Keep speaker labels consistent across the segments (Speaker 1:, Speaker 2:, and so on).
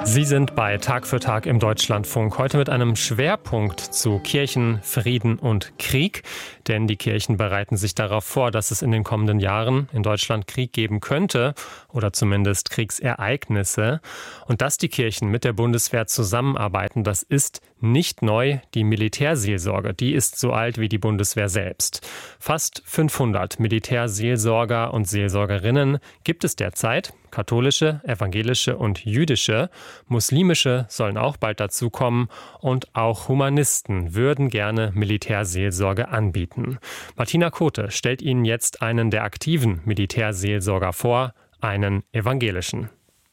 Speaker 1: Sie sind bei Tag für Tag im Deutschlandfunk. Heute mit einem Schwerpunkt zu Kirchen, Frieden und Krieg. Denn die Kirchen bereiten sich darauf vor, dass es in den kommenden Jahren in Deutschland Krieg geben könnte oder zumindest Kriegsereignisse. Und dass die Kirchen mit der Bundeswehr zusammenarbeiten, das ist nicht neu. Die Militärseelsorge, die ist so alt wie die Bundeswehr selbst. Fast 500 Militärseelsorger und Seelsorgerinnen gibt es derzeit. Katholische, evangelische und jüdische. Muslimische sollen auch bald dazukommen und auch Humanisten würden gerne Militärseelsorge anbieten. Martina Kote stellt Ihnen jetzt einen der aktiven Militärseelsorger vor, einen evangelischen.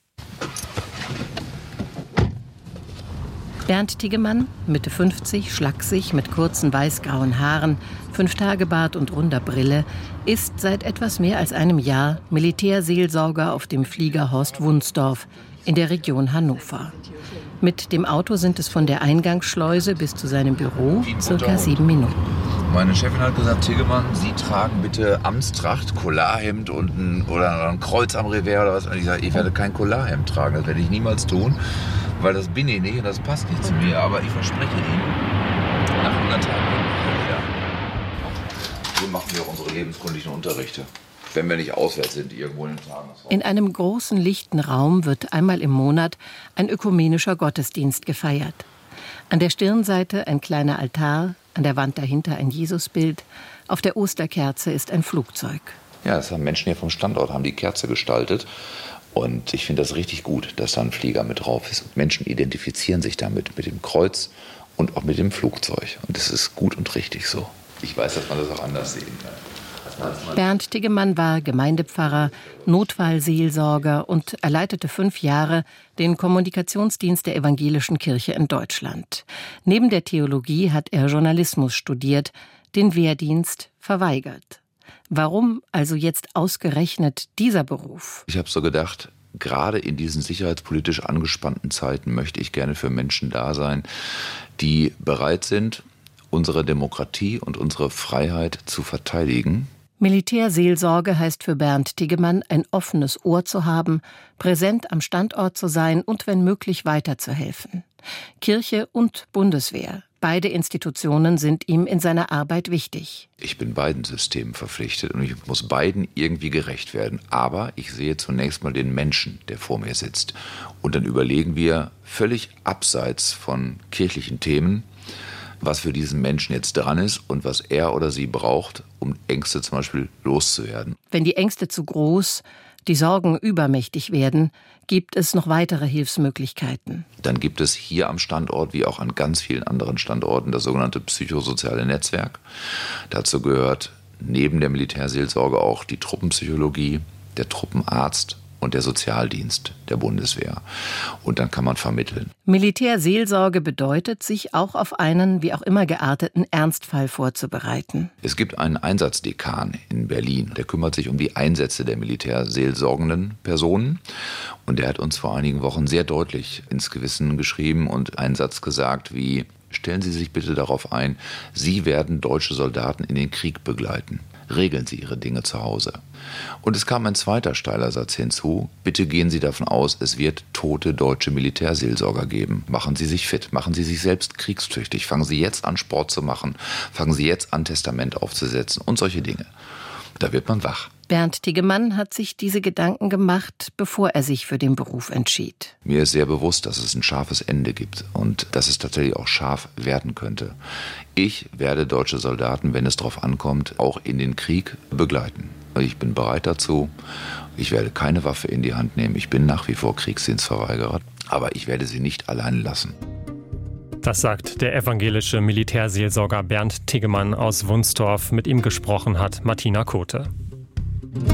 Speaker 2: Bernd Tiggemann, Mitte 50, schlaksig, mit kurzen weiß-grauen Haaren, 5-Tage-Bart und runder Brille, ist seit etwas mehr als einem Jahr Militärseelsorger auf dem Flieger Horst Wunsdorf in der Region Hannover. Mit dem Auto sind es von der Eingangsschleuse bis zu seinem Büro circa 7 Minuten.
Speaker 3: Meine Chefin hat gesagt, Tiggemann, Sie tragen bitte Amtstracht, Collarhemd und oder ein Kreuz am Revers oder was. Und ich sage, ich werde kein Collarhemd tragen, das werde ich niemals tun, weil das bin ich nicht und das passt nicht zu mir. Aber ich verspreche Ihnen, nach 100 Tagen wieder. So machen wir auch unsere lebenskundlichen Unterrichte, wenn wir nicht auswärts sind, irgendwo in den Tagesraum.
Speaker 2: In einem großen, lichten Raum wird einmal im Monat ein ökumenischer Gottesdienst gefeiert. An der Stirnseite ein kleiner Altar, an der Wand dahinter ein Jesusbild, auf der Osterkerze ist ein Flugzeug.
Speaker 3: Ja, das haben Menschen hier vom Standort, haben die Kerze gestaltet. Und ich finde das richtig gut, dass da ein Flieger mit drauf ist. Menschen identifizieren sich damit, mit dem Kreuz und auch mit dem Flugzeug. Und das ist gut und richtig so. Ich weiß, dass man das auch anders sehen kann.
Speaker 2: Bernd Tiggemann war Gemeindepfarrer, Notfallseelsorger und er leitete 5 Jahre den Kommunikationsdienst der Evangelischen Kirche in Deutschland. Neben der Theologie hat er Journalismus studiert, den Wehrdienst verweigert. Warum also jetzt ausgerechnet dieser Beruf?
Speaker 3: Ich habe so gedacht, gerade in diesen sicherheitspolitisch angespannten Zeiten möchte ich gerne für Menschen da sein, die bereit sind, unsere Demokratie und unsere Freiheit zu verteidigen.
Speaker 2: Militärseelsorge heißt für Bernd Tiggemann, ein offenes Ohr zu haben, präsent am Standort zu sein und wenn möglich weiterzuhelfen. Kirche und Bundeswehr, beide Institutionen sind ihm in seiner Arbeit wichtig.
Speaker 3: Ich bin beiden Systemen verpflichtet und ich muss beiden irgendwie gerecht werden. Aber ich sehe zunächst mal den Menschen, der vor mir sitzt. Und dann überlegen wir völlig abseits von kirchlichen Themen, was für diesen Menschen jetzt dran ist und was er oder sie braucht, um Ängste zum Beispiel loszuwerden.
Speaker 2: Wenn die Ängste zu groß, die Sorgen übermächtig werden, gibt es noch weitere Hilfsmöglichkeiten.
Speaker 3: Dann gibt es hier am Standort, wie auch an ganz vielen anderen Standorten, das sogenannte psychosoziale Netzwerk. Dazu gehört neben der Militärseelsorge auch die Truppenpsychologie, der Truppenarzt und der Sozialdienst der Bundeswehr. Und dann kann man vermitteln.
Speaker 2: Militärseelsorge bedeutet, sich auch auf einen wie auch immer gearteten Ernstfall vorzubereiten.
Speaker 3: Es gibt einen Einsatzdekan in Berlin, der kümmert sich um die Einsätze der militärseelsorgenden Personen. Und der hat uns vor einigen Wochen sehr deutlich ins Gewissen geschrieben und einen Satz gesagt wie: Stellen Sie sich bitte darauf ein, Sie werden deutsche Soldaten in den Krieg begleiten. Regeln Sie Ihre Dinge zu Hause. Und es kam ein zweiter steiler Satz hinzu. Bitte gehen Sie davon aus, es wird tote deutsche Militärseelsorger geben. Machen Sie sich fit, machen Sie sich selbst kriegstüchtig. Fangen Sie jetzt an, Sport zu machen. Fangen Sie jetzt an, Testament aufzusetzen und solche Dinge. Da wird man wach.
Speaker 2: Bernd Tiggemann hat sich diese Gedanken gemacht, bevor er sich für den Beruf entschied.
Speaker 3: Mir ist sehr bewusst, dass es ein scharfes Ende gibt und dass es tatsächlich auch scharf werden könnte. Ich werde deutsche Soldaten, wenn es darauf ankommt, auch in den Krieg begleiten. Ich bin bereit dazu. Ich werde keine Waffe in die Hand nehmen. Ich bin nach wie vor Kriegsdienstverweigerer, aber ich werde sie nicht allein lassen.
Speaker 1: Das sagt der evangelische Militärseelsorger Bernd Tiggemann aus Wunsdorf. Mit ihm gesprochen hat Martina Kote.